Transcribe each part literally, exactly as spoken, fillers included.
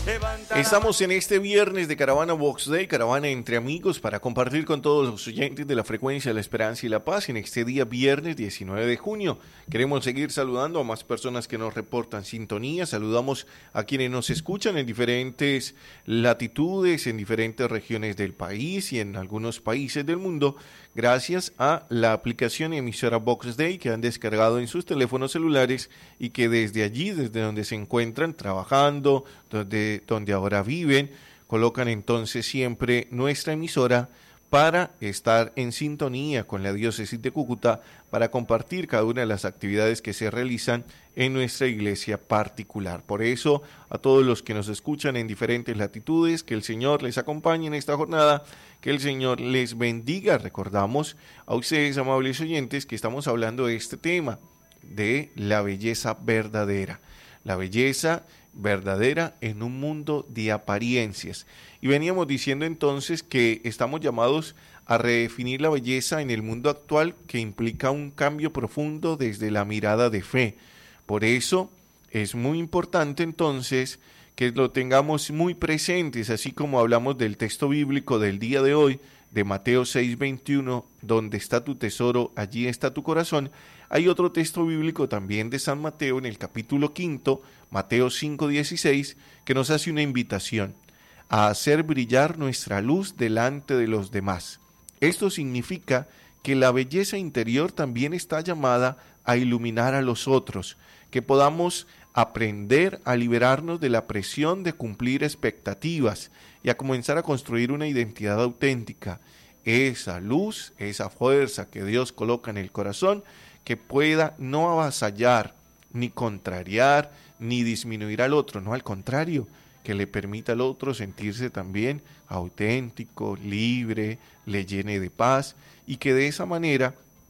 Estamos en este viernes de Caravana Box Day, caravana entre amigos, para compartir con todos los oyentes de la frecuencia de la esperanza y la paz en este día viernes diecinueve de junio. Queremos seguir saludando a más personas que nos reportan sintonía. Saludamos a quienes nos escuchan en diferentes latitudes, en diferentes regiones del país y en algunos países del mundo, gracias a la aplicación y emisora Box Day que han descargado en sus teléfonos celulares y que desde allí, desde donde se encuentran trabajando, donde, donde ahora viven, colocan entonces siempre nuestra emisora para estar en sintonía con la diócesis de Cúcuta, para compartir cada una de las actividades que se realizan en nuestra iglesia particular. Por eso, a todos los que nos escuchan en diferentes latitudes, que el Señor les acompañe en esta jornada, que el Señor les bendiga. Recordamos a ustedes, amables oyentes, que estamos hablando de este tema, de la belleza verdadera. La belleza verdadera en un mundo de apariencias. Y veníamos diciendo entonces que estamos llamados a redefinir la belleza en el mundo actual, que implica un cambio profundo desde la mirada de fe. Por eso es muy importante entonces que lo tengamos muy presentes, así como hablamos del texto bíblico del día de hoy, de Mateo seis veintiuno, donde está tu tesoro, allí está tu corazón. Hay otro texto bíblico también de San Mateo en el capítulo quinto, Mateo cinco dieciséis, que nos hace una invitación a hacer brillar nuestra luz delante de los demás. Esto significa que la belleza interior también está llamada a iluminar a los otros, que podamos aprender a liberarnos de la presión de cumplir expectativas y a comenzar a construir una identidad auténtica. Esa luz, esa fuerza que Dios coloca en el corazón, que pueda no avasallar, ni contrariar, ni disminuir al otro, no, al contrario, que le permita al otro sentirse también auténtico, libre, le llene de paz, y que de esa manera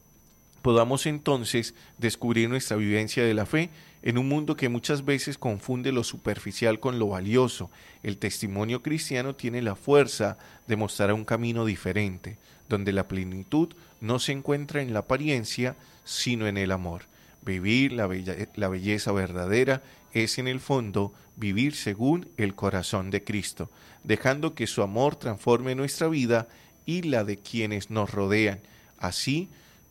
podamos entonces descubrir nuestra vivencia de la fe en un mundo que muchas veces confunde lo superficial con lo valioso. El testimonio cristiano tiene la fuerza de mostrar un camino diferente, donde la plenitud no se encuentra en la apariencia, sino en el amor. Vivir la, belle- la belleza verdadera es en el fondo vivir según el corazón de Cristo, dejando que su amor transforme nuestra vida y la de quienes nos rodean, así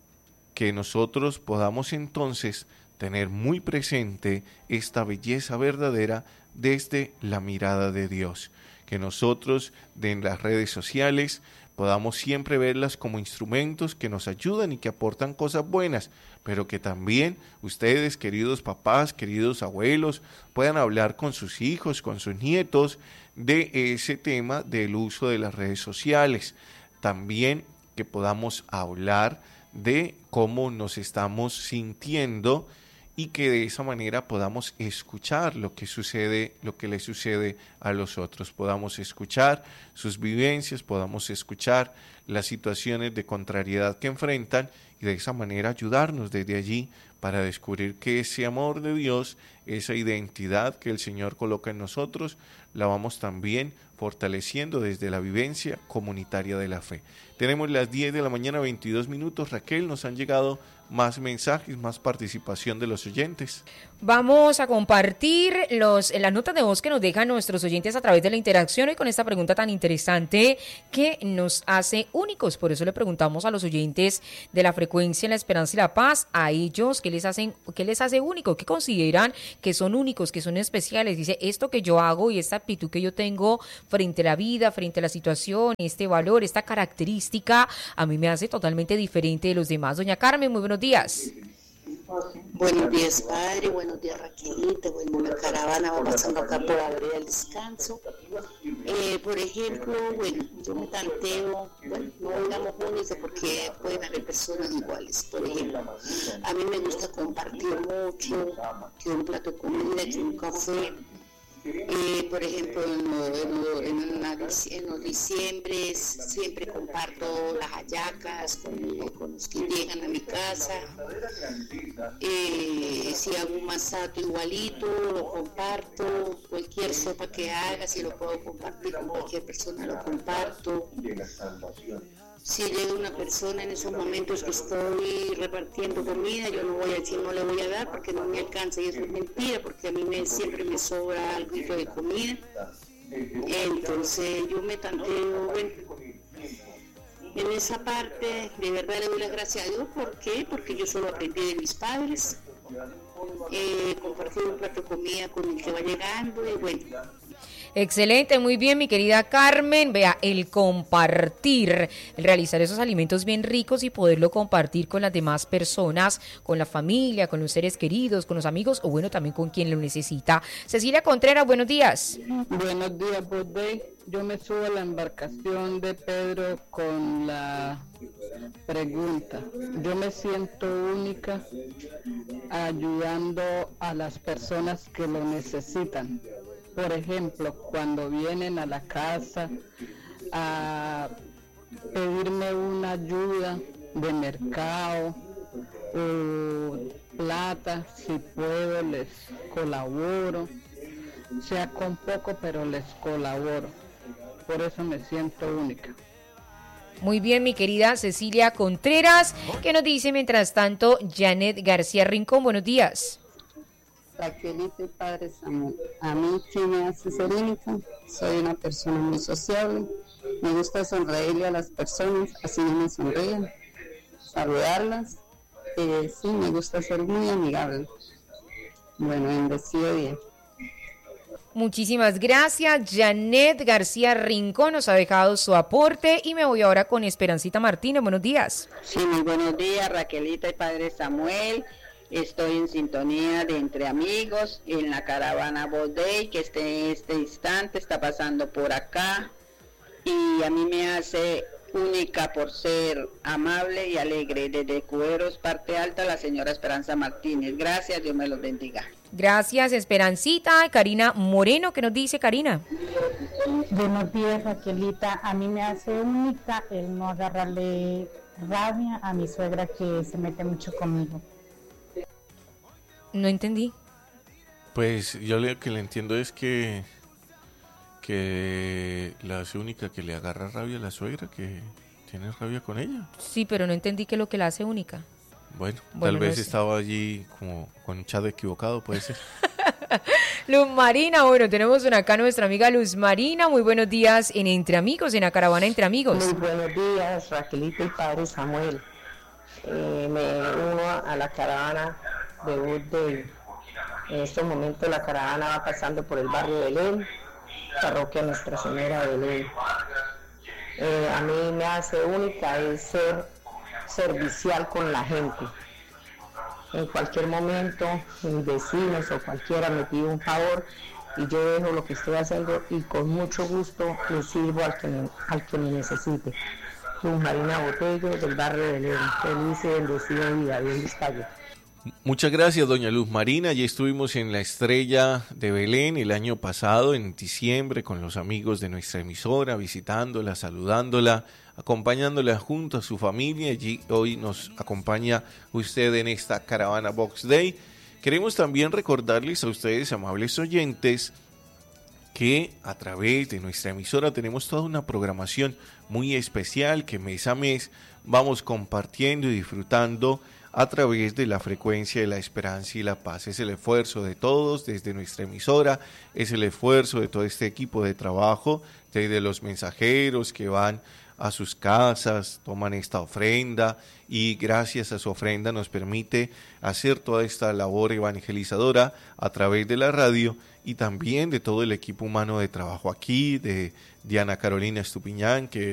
que nosotros podamos entonces tener muy presente esta belleza verdadera desde la mirada de Dios, que nosotros de en las redes sociales podamos siempre verlas como instrumentos que nos ayudan y que aportan cosas buenas, pero que también ustedes, queridos papás, queridos abuelos, puedan hablar con sus hijos, con sus nietos, de ese tema del uso de las redes sociales. También que podamos hablar de cómo nos estamos sintiendo y que de esa manera podamos escuchar lo que sucede, lo que le sucede a los otros, podamos escuchar sus vivencias, podamos escuchar las situaciones de contrariedad que enfrentan y de esa manera ayudarnos desde allí para descubrir que ese amor de Dios, esa identidad que el Señor coloca en nosotros, la vamos también fortaleciendo desde la vivencia comunitaria de la fe. Tenemos las diez de la mañana, veintidós minutos. Raquel, nos han llegado más mensajes, más participación de los oyentes. Vamos a compartir los, las notas de voz que nos dejan nuestros oyentes a través de la interacción y con esta pregunta tan interesante que nos hace únicos. Por eso le preguntamos a los oyentes de la frecuencia, la esperanza y la paz, a ellos, ¿qué les hacen, qué les hace único? ¿Qué consideran que son únicos, que son especiales? Dice, esto que yo hago y esta actitud que yo tengo frente a la vida, frente a la situación, este valor, esta característica, a mí me hace totalmente diferente de los demás. Doña Carmen, muy buenos días. Buenos días, padre. Buenos días, Raquelita. Bueno, la caravana va pasando acá por la vereda del descanso. Eh, por ejemplo, bueno, yo me tanteo, bueno, no digamos únicos porque pueden haber personas iguales. Por ejemplo, a mí me gusta compartir mucho, que un plato de comida, que un café. Eh, por ejemplo, en, lo, en, lo, en, la, en los diciembres siempre comparto las hallacas con, con los que llegan a mi casa. Eh, si hago un masato igualito, lo comparto. Cualquier sopa que haga, si lo puedo compartir con cualquier persona, lo comparto. si llega una persona en esos momentos que estoy repartiendo comida, yo no voy a decir no le voy a dar porque no me alcanza, y eso es mentira, porque a mí me, siempre me sobra algo de comida. Entonces yo me tanteo, bueno, en esa parte de verdad le doy las gracias a Dios. ¿Por qué? Porque yo solo aprendí de mis padres, eh, compartir un plato de comida con el que va llegando, y bueno. Excelente, muy bien, mi querida Carmen. Vea, el compartir, el realizar esos alimentos bien ricos y poderlo compartir con las demás personas, con la familia, con los seres queridos, con los amigos o bueno, también con quien lo necesita. Cecilia Contreras, buenos días. Buenos días, Bodey. Yo me subo a la embarcación de Pedro con la pregunta. Yo me siento única ayudando a las personas que lo necesitan. Por ejemplo, cuando vienen a la casa a pedirme una ayuda de mercado o plata, si puedo les colaboro, sea con poco pero les colaboro. Por eso me siento única. Muy bien, mi querida Cecilia Contreras, que nos dice mientras tanto Janet García Rincón, buenos días. Raquelita y Padre Samuel, a mí sí me hace ser única, soy una persona muy sociable, me gusta sonreírle a las personas, así no me sonríen, saludarlas, eh, sí, me gusta ser muy amigable. Bueno, bendecido día. Muchísimas gracias, Janet García Rincón nos ha dejado su aporte y me voy ahora con Esperancita Martínez, buenos días. Sí, muy buenos días, Raquelita y Padre Samuel. Estoy en sintonía de Entre Amigos, en la caravana Bodey, que este, en este instante está pasando por acá. Y a mí me hace única por ser amable y alegre. Desde Cueros, parte alta, la señora Esperanza Martínez. Gracias, Dios me los bendiga. Gracias, Esperancita. Karina Moreno, ¿qué nos dice Karina? Buenos días, Raquelita. A mí me hace única el no agarrarle rabia a mi suegra que se mete mucho conmigo. No entendí. Pues yo lo que le entiendo es que que la hace única que le agarra rabia a la suegra, que tiene rabia con ella. Sí, pero no entendí qué es lo que la hace única. Bueno, Bueno, tal vez no sé. estaba allí como con un chat equivocado, puede ser. Luz Marina, bueno, tenemos una acá nuestra amiga Luz Marina. Muy buenos días en Entre Amigos, en la caravana Entre Amigos. Muy buenos días, Raquelita y Padre Samuel. Eh, me uno a la caravana de Woodbury. En estos momentos la caravana va pasando por el barrio de Belén, parroquia Nuestra Señora de Belén. Eh, a mí me hace única es ser servicial con la gente. En cualquier momento mis vecinos o cualquiera me pide un favor y yo dejo lo que estoy haciendo y con mucho gusto le sirvo al que me, al que me necesite. Luz Marina Botello, del barrio de Belén. Feliz y bendecido día, Dios les pague. Muchas gracias, doña Luz Marina. Ya estuvimos en la Estrella de Belén el año pasado, en diciembre, con los amigos de nuestra emisora, visitándola, saludándola, acompañándola junto a su familia. Allí hoy nos acompaña usted en esta Caravana Box Day. Queremos también recordarles a ustedes, amables oyentes, que a través de nuestra emisora tenemos toda una programación muy especial que mes a mes vamos compartiendo y disfrutando a través de la frecuencia de la esperanza y la paz. Es el esfuerzo de todos desde nuestra emisora, es el esfuerzo de todo este equipo de trabajo, desde los mensajeros que van a sus casas, toman esta ofrenda y gracias a su ofrenda nos permite hacer toda esta labor evangelizadora a través de la radio y también de todo el equipo humano de trabajo aquí, de Diana Carolina Estupiñán, que